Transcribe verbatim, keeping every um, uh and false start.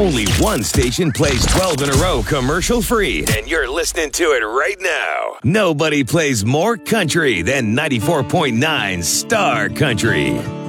Only one station plays twelve in a row commercial-free, and you're listening to it right now. Nobody plays more country than ninety-four point nine Star Country.